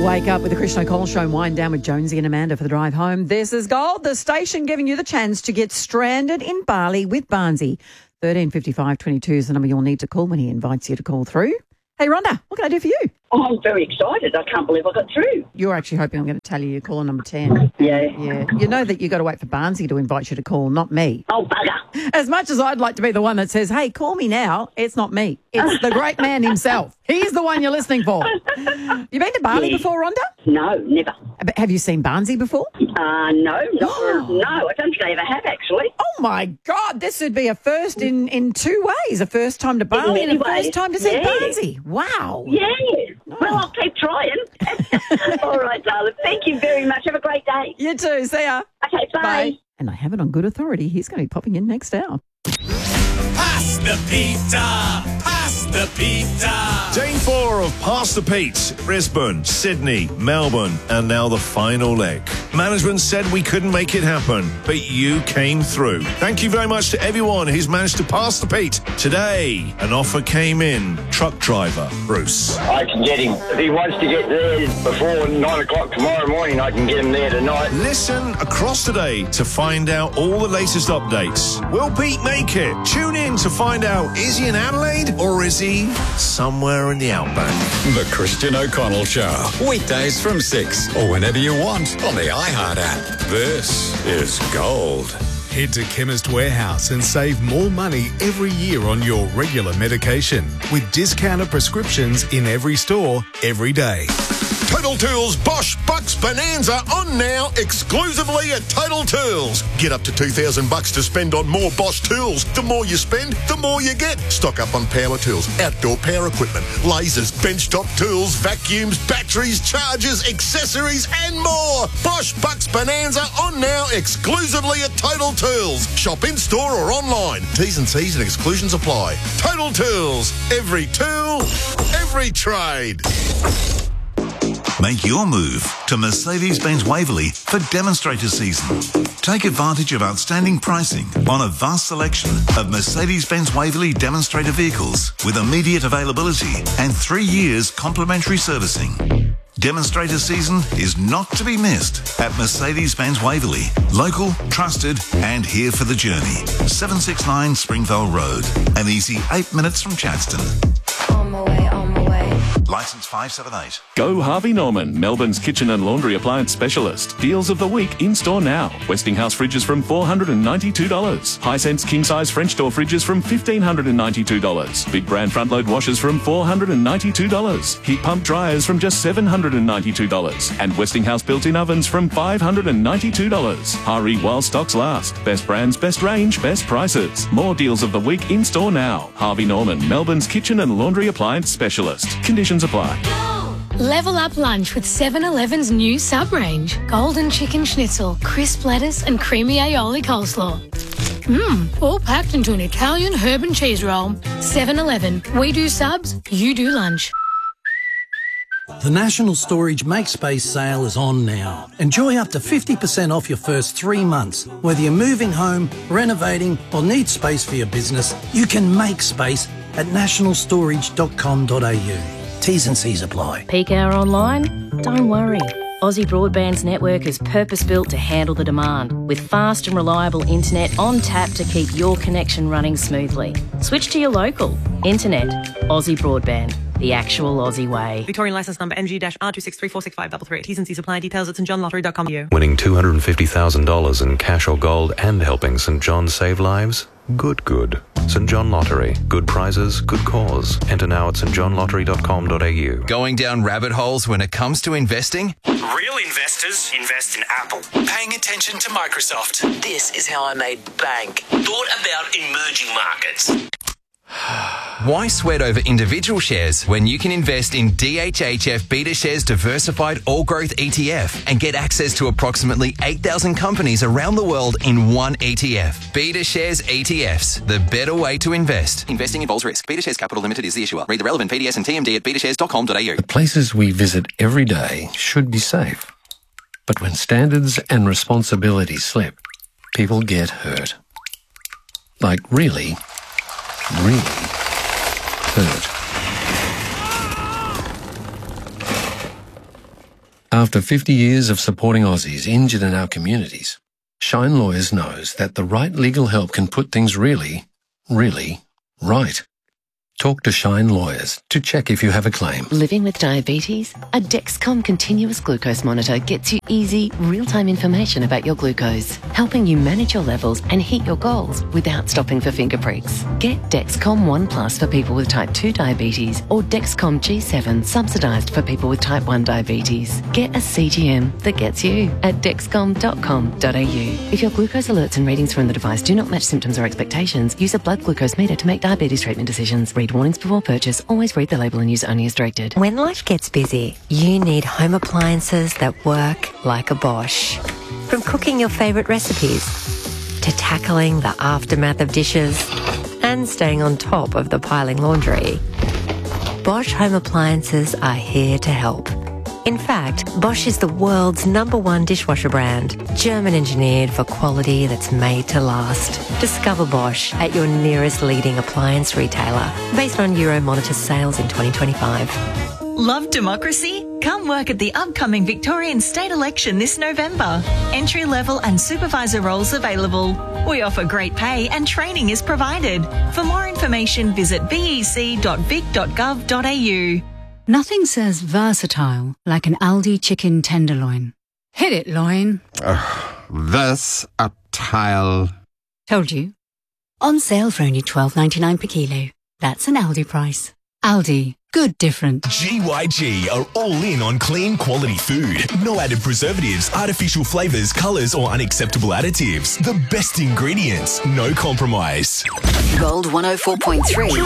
Wake up with the Christian O'Connell Show and wind down with Jonesy and Amanda for the drive home. This is Gold, the station giving you the chance to get stranded in Bali with Barnsey. 135522 is the number you'll need to call when he invites you to call through. Hey, Rhonda, what can I do for you? Oh, I'm very excited. I can't believe I got through. You're actually hoping I'm going to tell you you're caller number 10. Yeah. You know that you've got to wait for Barnsey to invite you to call, not me. Oh, bugger. As much as I'd like to be the one that says, hey, call me now, it's not me. It's the great man himself. He's the one you're listening for. You been to Bali before, Rhonda? No, never. But have you seen Barnsey before? No, I don't think I ever have, actually. Oh, my God. This would be a first in two ways. A first time to Bali and a first time to see Barnsey. Wow. Yeah. Well, I'll keep trying. All right, darling. Thank you very much. Have a great day. You too. See ya. Okay, bye. And I have it on good authority. He's going to be popping in next hour. Pass the pizza! Pass the pizza! Day 4 of Pass the Pete. Brisbane, Sydney, Melbourne, and now the final leg. Management said we couldn't make it happen, but you came through. Thank you very much to everyone who's managed to pass the Pete. Today, an offer came in. Truck driver, Bruce. I can get him. If he wants to get there before 9 o'clock tomorrow morning, I can get him there tonight. Listen across today to find out all the latest updates. Will Pete make it? Tune in to find out, is he in Adelaide or is he somewhere in the outback? The Christian O'Connell Show. Weekdays from 6 or whenever you want on the iHeart app. This is Gold. Head to Chemist Warehouse and save more money every year on your regular medication with discounted prescriptions in every store, every day. Total Tools Bosch Bucks Bonanza on now exclusively at Total Tools. Get up to $2,000 to spend on more Bosch tools. The more you spend, the more you get. Stock up on power tools, outdoor power equipment, lasers, benchtop tools, vacuums, batteries, chargers, accessories and more. Bosch Bucks Bonanza on now exclusively at Total Tools. Shop in store or online. T's and C's and exclusions apply. Total Tools. Every tool, every trade. Make your move to Mercedes-Benz Waverley for demonstrator season. Take advantage of outstanding pricing on a vast selection of Mercedes-Benz Waverley demonstrator vehicles with immediate availability and 3 years complimentary servicing. Demonstrator season is not to be missed at Mercedes-Benz Waverley. Local, trusted and here for the journey. 769 Springvale Road. An easy 8 minutes from Chadstone. On my way. Licence 578. Go Harvey Norman, Melbourne's kitchen and laundry appliance specialist. Deals of the week in store now. Westinghouse fridges from $492. Hisense king-size French door fridges from $1,592. Big brand front-load washers from $492. Heat pump dryers from just $792. And Westinghouse built-in ovens from $592. Hurry while stocks last. Best brands, best range, best prices. More deals of the week in store now. Harvey Norman, Melbourne's kitchen and laundry appliance specialist. Conditions apply. Level up lunch with 7-Eleven's new sub-range. Golden chicken schnitzel, crisp lettuce and creamy aioli coleslaw. All packed into an Italian herb and cheese roll. 7-Eleven. We do subs, you do lunch. The National Storage MakeSpace sale is on now. Enjoy up to 50% off your first 3 months. Whether you're moving home, renovating or need space for your business, you can make space at nationalstorage.com.au. T's and C's apply. Peak hour online? Don't worry. Aussie Broadband's network is purpose-built to handle the demand, with fast and reliable internet on tap to keep your connection running smoothly. Switch to your local. Internet. Aussie Broadband. The actual Aussie way. Victorian licence number MG-R2634653. T's and C's apply. Details at stjohnlottery.com. Winning $250,000 in cash or gold and helping St John save lives? Good. St John Lottery. Good prizes, good cause. Enter now at stjohnlottery.com.au. Going down rabbit holes when it comes to investing? Real investors invest in Apple. Paying attention to Microsoft. This is how I made bank. Thought about emerging markets. Why sweat over individual shares when you can invest in DHHF BetaShares Diversified All Growth ETF and get access to approximately 8,000 companies around the world in one ETF? BetaShares ETFs, the better way to invest. Investing involves risk. BetaShares Capital Limited is the issuer. Read the relevant PDS and TMD at betashares.com.au. The places we visit every day should be safe. But when standards and responsibilities slip, people get hurt. Like really hurt. After 50 years of supporting Aussies injured in our communities, Shine Lawyers knows that the right legal help can put things really, really right. Talk to Shine Lawyers to check if you have a claim. Living with diabetes? A Dexcom continuous glucose monitor gets you easy, real-time information about your glucose, helping you manage your levels and hit your goals without stopping for finger pricks. Get Dexcom One Plus for people with type 2 diabetes or Dexcom G7 subsidised for people with type 1 diabetes. Get a CGM that gets you at dexcom.com.au. If your glucose alerts and readings from the device do not match symptoms or expectations, use a blood glucose meter to make diabetes treatment decisions. Read warnings before purchase. Always read the label and use only as directed. When life gets busy, you need home appliances that work like a Bosch. From cooking your favourite recipes to tackling the aftermath of dishes and staying on top of the piling laundry, Bosch home appliances are here to help. In fact, Bosch is the world's #1 dishwasher brand, German-engineered for quality that's made to last. Discover Bosch at your nearest leading appliance retailer, based on Euromonitor sales in 2025. Love democracy? Come work at the upcoming Victorian state election this November. Entry-level and supervisor roles available. We offer great pay and training is provided. For more information, visit bec.vic.gov.au. Nothing says versatile like an Aldi chicken tenderloin. Hit it, loin. Versatile. Told you. On sale for only $12.99 per kilo. That's an Aldi price. Aldi. Good different. GYG are all in on clean quality food. No added preservatives, artificial flavours, colours or unacceptable additives. The best ingredients, no compromise. Gold 104.3.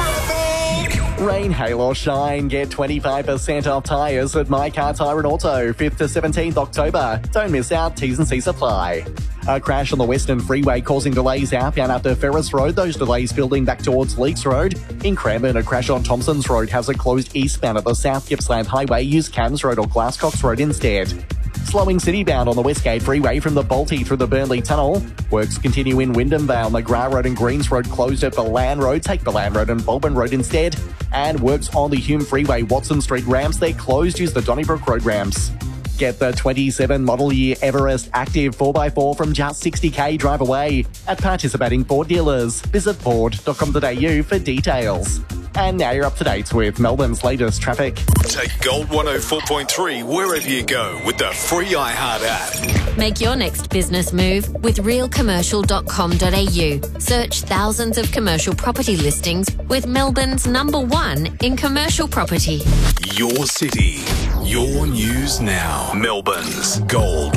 Rain, hail or shine, get 25% off tyres at My Car Tyre and Auto, 5th to 17th October. Don't miss out, T's and C's apply. A crash on the Western Freeway causing delays outbound up to Ferris Road. Those delays building back towards Leakes Road. In Cranbourne, a crash on Thompson's Road has it closed eastbound at the South Gippsland Highway. Use Cams Road or Glasscox Road instead. Slowing citybound on the Westgate Freeway from the Balti through the Burnley Tunnel. Works continue in Wyndham Vale. McGrath Road and Greens Road closed at Balan Road. Take Balan Road and Bulburn Road instead. And works on the Hume Freeway, Watson Street ramps. They're closed. Use the Donnybrook Road ramps. Get the 27 model year Everest Active 4x4 from just $60,000 drive away at participating Ford dealers. Visit ford.com.au for details. And now you're up to date with Melbourne's latest traffic. Take Gold 104.3 wherever you go with the free iHeart app. Make your next business move with realcommercial.com.au. Search thousands of commercial property listings with Melbourne's #1 in commercial property. Your city, your news now. Melbourne's Gold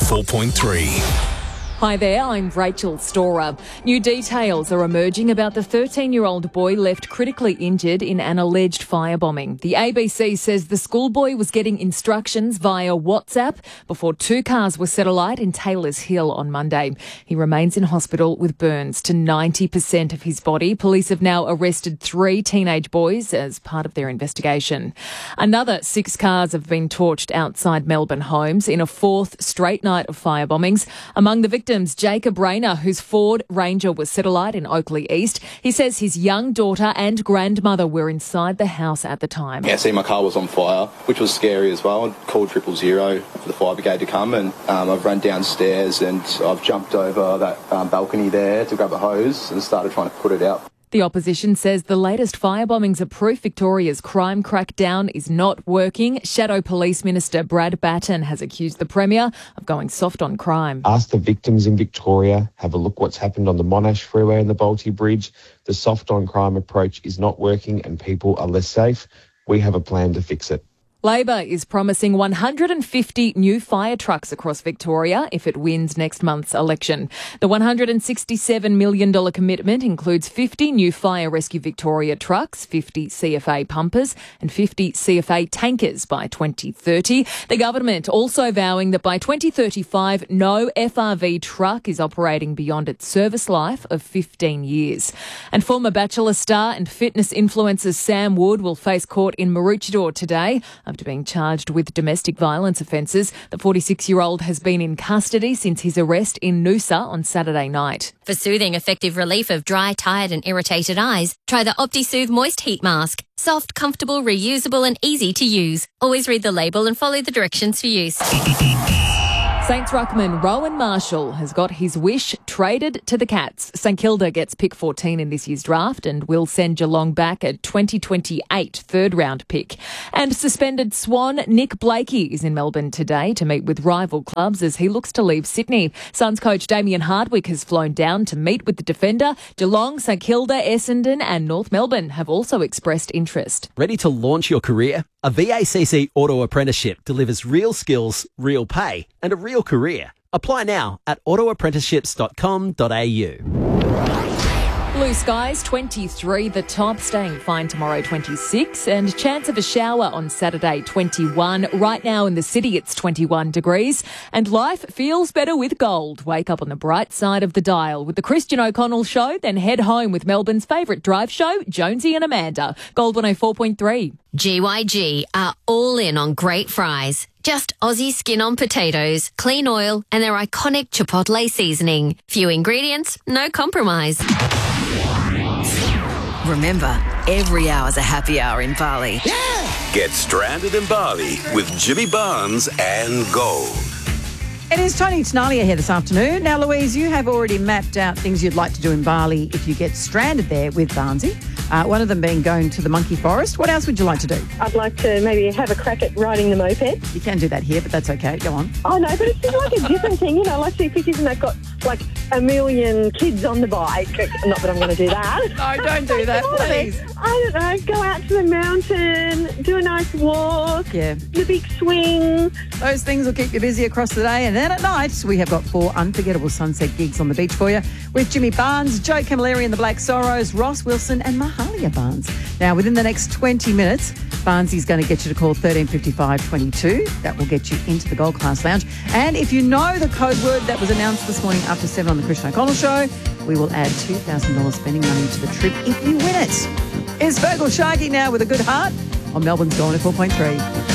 104.3. Hi there, I'm Rachel Storer. New details are emerging about the 13-year-old boy left critically injured in an alleged firebombing. The ABC says the schoolboy was getting instructions via WhatsApp before 2 cars were set alight in Taylors Hill on Monday. He remains in hospital with burns to 90% of his body. Police have now arrested 3 teenage boys as part of their investigation. Another 6 cars have been torched outside Melbourne homes in a 4th straight night of firebombings. Among the victims, Jacob Rayner, whose Ford Ranger was set alight in Oakley East. He says his young daughter and grandmother were inside the house at the time. Yeah, see, my car was on fire, which was scary as well. I called 000 for the fire brigade to come, and I've run downstairs and I've jumped over that balcony there to grab a hose and started trying to put it out. The opposition says the latest firebombings are proof Victoria's crime crackdown is not working. Shadow Police Minister Brad Batten has accused the Premier of going soft on crime. Ask the victims in Victoria, have a look what's happened on the Monash Freeway and the Balti Bridge. The soft on crime approach is not working and people are less safe. We have a plan to fix it. Labor is promising 150 new fire trucks across Victoria if it wins next month's election. The $167 million commitment includes 50 new Fire Rescue Victoria trucks, 50 CFA pumpers and 50 CFA tankers by 2030. The government also vowing that by 2035, no FRV truck is operating beyond its service life of 15 years. And former Bachelor star and fitness influencer Sam Wood will face court in Maroochydore today after being charged with domestic violence offences. The 46-year-old has been in custody since his arrest in Noosa on Saturday night. For soothing, effective relief of dry, tired and irritated eyes, try the OptiSoothe Moist Heat Mask. Soft, comfortable, reusable and easy to use. Always read the label and follow the directions for use. Saints ruckman Rowan Marshall has got his wish traded to the Cats. St Kilda gets pick 14 in this year's draft and will send Geelong back a 2028 third-round pick. And suspended Swan Nick Blakey is in Melbourne today to meet with rival clubs as he looks to leave Sydney. Suns coach Damien Hardwick has flown down to meet with the defender. Geelong, St Kilda, Essendon and North Melbourne have also expressed interest. Ready to launch your career? A VACC auto apprenticeship delivers real skills, real pay and a real career. Apply now at autoapprenticeships.com.au. Blue skies, 23 the top, staying fine tomorrow, 26, and chance of a shower on Saturday, 21. Right now in the city, it's 21 degrees, and life feels better with gold. Wake up on the bright side of the dial with the Christian O'Connell Show, then head home with Melbourne's favourite drive show, Jonesy and Amanda. Gold 104.3. GYG are all in on great fries. Just Aussie skin on potatoes, clean oil, and their iconic Chipotle seasoning. Few ingredients, no compromise. Remember, every hour's a happy hour in Bali. Get stranded in Bali with Jimmy Barnes and Gold. It is Tony Tenalia here this afternoon. Now, Louise, you have already mapped out things you'd like to do in Bali if you get stranded there with Barnesy. One of them being going to the monkey forest. What else would you like to do? I'd like to maybe have a crack at riding the moped. You can do that here, but that's okay. Go on. Oh, no, but it's just like a different thing. You know, I like see pictures and they've got like a million kids on the bike. Not that I'm going to do that. No, don't do that, please. I don't know, go out to the mountain, do a nice walk, Yeah. the big swing. Those things will keep you busy across the day. And then at night, we have got 4 unforgettable sunset gigs on the beach for you with Jimmy Barnes, Joe Camilleri and the Black Sorrows, Ross Wilson and Mahalia Barnes. Now, within the next 20 minutes, Barnesy's going to get you to call 1355 22. That will get you into the Gold Class Lounge. And if you know the code word that was announced this morning after 7 on the Christian O'Connell Show, we will add $2,000 spending money to the trip if you win it. Is Virgil Sharkey now with a good heart on Melbourne's Gold 4.3.